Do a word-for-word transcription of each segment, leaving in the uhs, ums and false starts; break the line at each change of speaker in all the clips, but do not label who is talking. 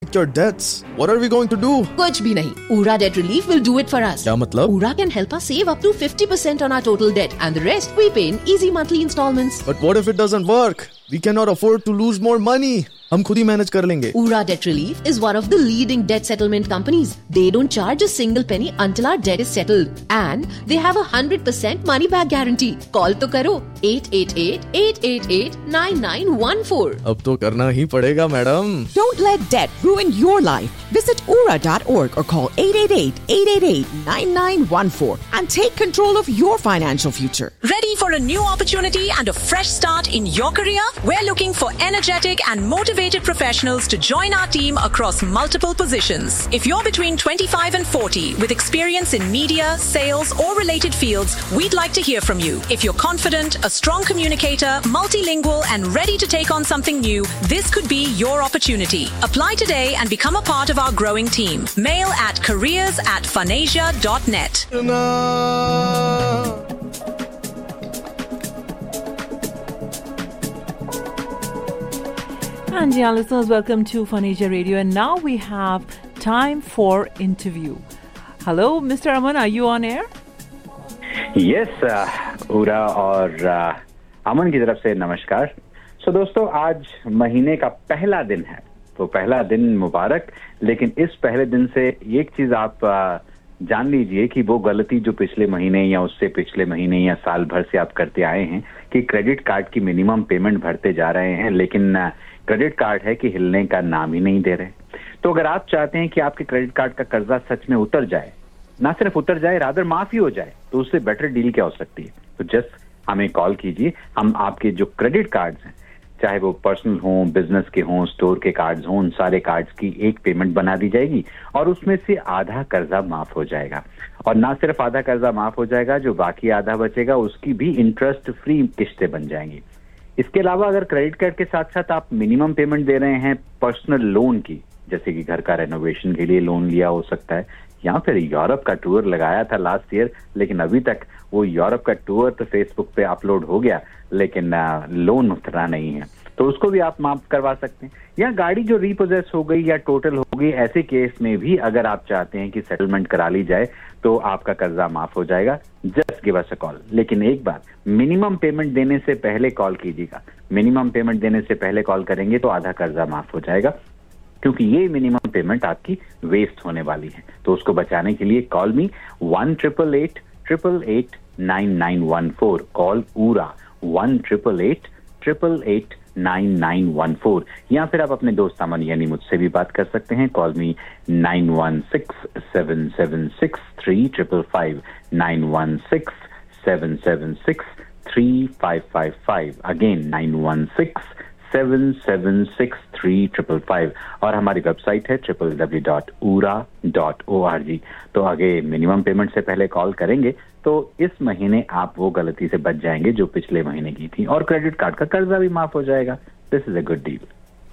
unsecured debts. What are we going to do?
कुछ भी नहीं. Ura Debt Relief will do it for us.
क्या मतलब?
Ura can help us save up to fifty percent on our total debt and the rest we pay in easy monthly installments.
But what if it doesn't work? We cannot afford to lose more money. हम खुद ही manage कर लेंगे.
Ura Debt Relief is one of the leading debt settlement companies. They don't charge a single penny until our debt is settled. And they have a one hundred percent money back guarantee. Call तो करो eight eight eight, eight eight eight, nine nine one four.
अब तो करना ही पड़ेगा madam.
Don't let debt ruin your life. Visit ura dot org or call eight eight eight, eight eight eight, nine nine one four and take control of your financial future.
Ready for a new opportunity and a fresh start in your career? We're looking for energetic and motivated professionals to join our team across multiple positions. If you're between twenty-five and forty with experience in media, sales or related fields, we'd like to hear from you. If you're confident, a strong communicator, multilingual and ready to take on something new, this could be your opportunity. Apply today and become a part of our growing team. Mail at careers at funasia dot net.
And yeah, listeners, welcome to Funasia Radio. And now we have time for interview. Hello, Mister Aman, are you on air?
Yes, uh, उरा और uh, अमन की तरफ से नमस्कार. So दोस्तों, आज महीने का पहला दिन है, तो पहला दिन मुबारक. लेकिन इस पहले दिन से एक चीज आप uh, जान लीजिए कि वो गलती जो पिछले महीने या उससे पिछले महीने या साल भर से आप करते आए हैं कि क्रेडिट कार्ड की मिनिमम पेमेंट भरते जा रहे हैं, लेकिन क्रेडिट कार्ड है कि हिलने का नाम ही नहीं दे रहे. तो अगर आप चाहते हैं कि आपके क्रेडिट कार्ड का कर्जा सच में उतर जाए, ना सिर्फ उतर जाए, रादर माफी हो जाए, तो उससे बेटर डील क्या हो सकती है? तो जस्ट हमें कॉल कीजिए. हम आपके जो क्रेडिट कार्ड्स हैं, चाहे वो पर्सनल हो, बिजनेस के हों, स्टोर के कार्ड्स हों, उन सारे कार्ड्स की एक पेमेंट बना दी जाएगी और उसमें से आधा कर्जा माफ हो जाएगा. और ना सिर्फ आधा कर्जा माफ हो जाएगा, जो बाकी आधा बचेगा उसकी भी इंटरेस्ट फ्री किस्तें बन जाएंगी. इसके अलावा अगर क्रेडिट कार्ड के साथ साथ आप मिनिमम पेमेंट दे रहे हैं पर्सनल लोन की, जैसे कि घर का रेनोवेशन के लिए लोन लिया हो सकता है, या फिर यूरोप का टूर लगाया था लास्ट ईयर, लेकिन अभी तक वो यूरोप का टूर तो फेसबुक पे अपलोड हो गया, लेकिन लोन उतरा नहीं है, तो उसको भी आप माफ करवा सकते हैं. या गाड़ी जो रीपोजेस हो गई या टोटल हो गई, ऐसे केस में भी अगर आप चाहते हैं कि सेटलमेंट करा ली जाए तो आपका कर्जा माफ हो जाएगा. Just give us a call. लेकिन एक बार मिनिमम पेमेंट देने से पहले कॉल कीजिएगा. मिनिमम पेमेंट देने से पहले कॉल करेंगे तो आधा कर्जा माफ हो जाएगा, क्योंकि ये मिनिमम पेमेंट आपकी वेस्ट होने वाली है. तो उसको बचाने के लिए कॉल मी one triple eight triple eight nine nine one four. Call ऊरा one triple eight triple eight nine nine one four. या फिर आप अपने दोस्त अमन यानी मुझसे भी बात कर सकते हैं. Call me nine one six seven seven six three triple five. Nine one six seven seven six three five five five. Again nine one six seven seven six three triple five. और हमारी website है triple W dot ura dot O R G. तो आगे minimum payment से पहले call करेंगे तो इस महीने आप वो गलती से बच जाएंगे जो पिछले महीने की थी, और क्रेडिट कार्ड का कर्जा भी माफ हो जाएगा. This is a good deal.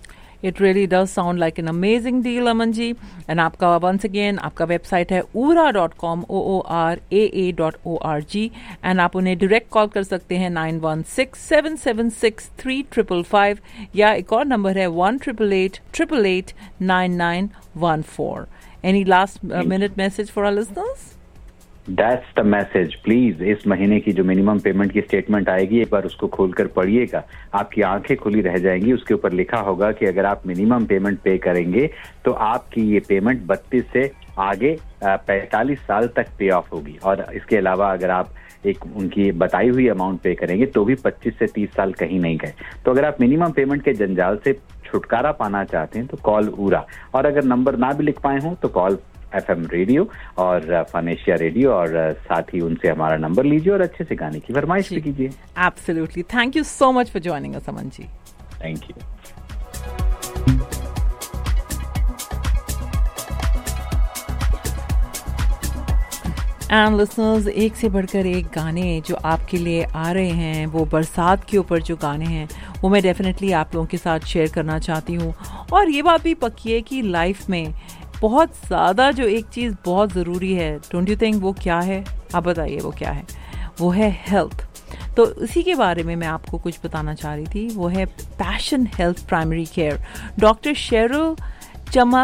It really does sound like an amazing deal, Aman ji. And आपका once again आपका वेबसाइट है ura dot com, o o r a a dot o r g, and आप उन्हें direct call कर सकते हैं nine one six seven seven six three five five, या एक और नंबर है one triple eight triple eight nine nine one four. Any last uh, minute message for our listeners?
That's the message. Please इस महीने की जो minimum payment की statement आएगी, एक बार उसको खोलकर पढ़िएगा. आपकी आंखें खुली रह जाएंगी. उसके ऊपर लिखा होगा कि अगर आप मिनिमम पेमेंट पे करेंगे तो आपकी ये पेमेंट बत्तीस से आगे पैंतालीस साल तक पे ऑफ होगी. और इसके अलावा अगर आप एक उनकी बताई हुई अमाउंट पे करेंगे तो भी पच्चीस से तीस साल कहीं नहीं गए. तो अगर आप मिनिमम पेमेंट के जंजाल से छुटकारा पाना चाहते हैं तो कॉल ऊरा. और अगर नंबर ना भी लिख पाए हों तो कॉल एफएम रेडियो और फनेशिया रेडियो, और साथ ही उनसे हमारा नंबर लीजिए और अच्छे से गाने की फरमाइश भी कीजिए.
Absolutely. Thank you so much for joining us Aman ji.
Thank you.
And listeners, एक से बढ़कर एक गाने जो आपके लिए आ रहे हैं, वो बरसात के ऊपर जो गाने हैं वो मैं डेफिनेटली आप लोगों के साथ शेयर करना चाहती हूँ. और ये बात भी पक्की है कि लाइफ में बहुत ज़्यादा जो एक चीज़ बहुत ज़रूरी है, डोंट यू थिंक, वो क्या है? आप बताइए वो क्या है? वो है हेल्थ. तो इसी के बारे में मैं आपको कुछ बताना चाह रही थी. वो है passion health primary care. Doctor Sherrill चमा